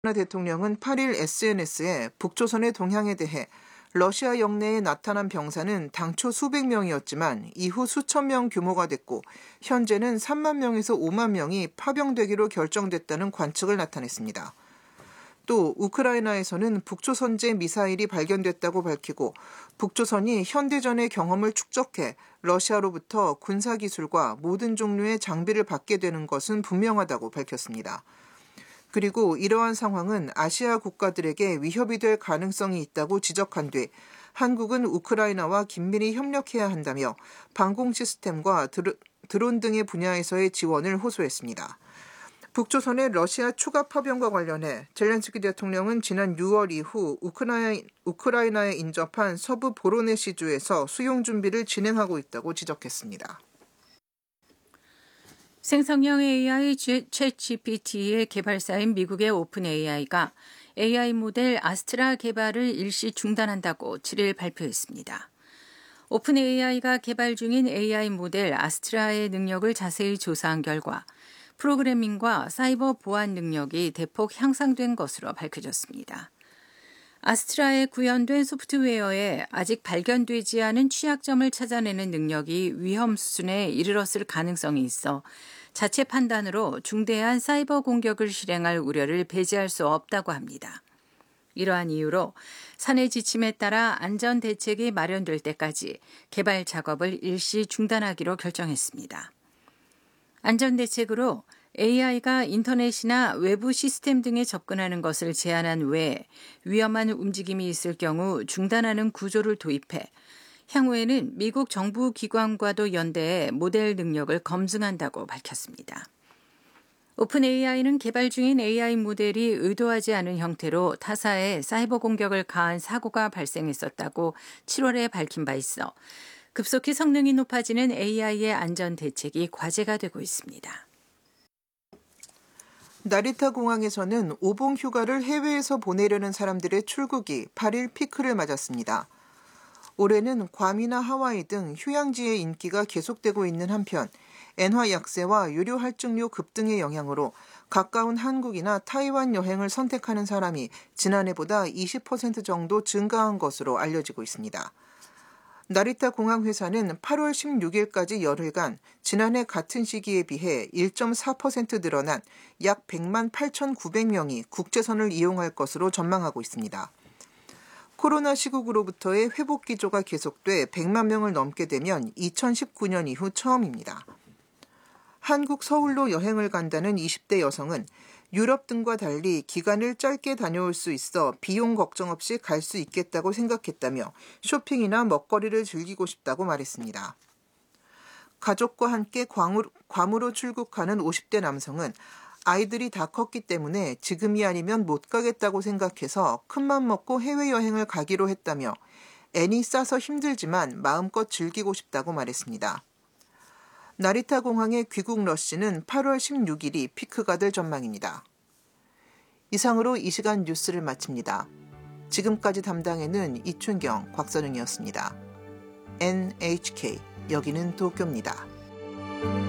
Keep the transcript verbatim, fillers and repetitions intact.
대통령은 팔 일 에스엔에스에 북조선의 동향에 대해 러시아 영내에 나타난 병사는 당초 수백 명이었지만 이후 수천 명 규모가 됐고 현재는 삼만 명에서 오만 명이 파병되기로 결정됐다는 관측을 나타냈습니다. 또 우크라이나에서는 북조선제 미사일이 발견됐다고 밝히고 북조선이 현대전의 경험을 축적해 러시아로부터 군사기술과 모든 종류의 장비를 받게 되는 것은 분명하다고 밝혔습니다. 그리고 이러한 상황은 아시아 국가들에게 위협이 될 가능성이 있다고 지적한 뒤 한국은 우크라이나와 긴밀히 협력해야 한다며 방공 시스템과 드론 등의 분야에서의 지원을 호소했습니다. 북조선의 러시아 추가 파병과 관련해 젤렌스키 대통령은 지난 유월 이후 우크라이나, 우크라이나에 인접한 서부 보로네시주에서 수용 준비를 진행하고 있다고 지적했습니다. 생성형 에이아이 챗지피티의 개발사인 미국의 오픈 에이아이가 에이아이 모델 아스트라 개발을 일시 중단한다고 칠 일 발표했습니다. 오픈 에이아이가 개발 중인 에이아이 모델 아스트라의 능력을 자세히 조사한 결과 프로그래밍과 사이버 보안 능력이 대폭 향상된 것으로 밝혀졌습니다. 아스트라에 구현된 소프트웨어에 아직 발견되지 않은 취약점을 찾아내는 능력이 위험 수준에 이르렀을 가능성이 있어 자체 판단으로 중대한 사이버 공격을 실행할 우려를 배제할 수 없다고 합니다. 이러한 이유로 사내 지침에 따라 안전 대책이 마련될 때까지 개발 작업을 일시 중단하기로 결정했습니다. 안전 대책으로 에이아이가 인터넷이나 외부 시스템 등에 접근하는 것을 제한한 외에 위험한 움직임이 있을 경우 중단하는 구조를 도입해 향후에는 미국 정부 기관과도 연대해 모델 능력을 검증한다고 밝혔습니다. 오픈 에이아이는 개발 중인 에이아이 모델이 의도하지 않은 형태로 타사에 사이버 공격을 가한 사고가 발생했었다고 칠월에 밝힌 바 있어 급속히 성능이 높아지는 에이아이의 안전 대책이 과제가 되고 있습니다. 나리타 공항에서는 오봉 휴가를 해외에서 보내려는 사람들의 출국이 팔 일 피크를 맞았습니다. 올해는 괌이나 하와이 등 휴양지의 인기가 계속되고 있는 한편 엔화 약세와 유료 할증료 급등의 영향으로 가까운 한국이나 타이완 여행을 선택하는 사람이 지난해보다 이십 퍼센트 정도 증가한 것으로 알려지고 있습니다. 나리타 공항 회사는 팔월 십육일까지 열흘간 지난해 같은 시기에 비해 일 점 사 퍼센트 늘어난 약 백만 팔천구백 명이 국제선을 이용할 것으로 전망하고 있습니다. 코로나 시국으로부터의 회복 기조가 계속돼 백만 명을 넘게 되면 이천십구 년 이후 처음입니다. 한국 서울로 여행을 간다는 이십 대 여성은 유럽 등과 달리 기간을 짧게 다녀올 수 있어 비용 걱정 없이 갈 수 있겠다고 생각했다며 쇼핑이나 먹거리를 즐기고 싶다고 말했습니다. 가족과 함께 괌으로 출국하는 오십 대 남성은 아이들이 다 컸기 때문에 지금이 아니면 못 가겠다고 생각해서 큰맘 먹고 해외여행을 가기로 했다며 애니 싸서 힘들지만 마음껏 즐기고 싶다고 말했습니다. 나리타 공항의 귀국 러시는 팔월 십육일이 피크가 될 전망입니다. 이상으로 이 시간 뉴스를 마칩니다. 지금까지 담당에는 이춘경, 곽선웅이었습니다. 엔에이치케이, 여기는 도쿄입니다.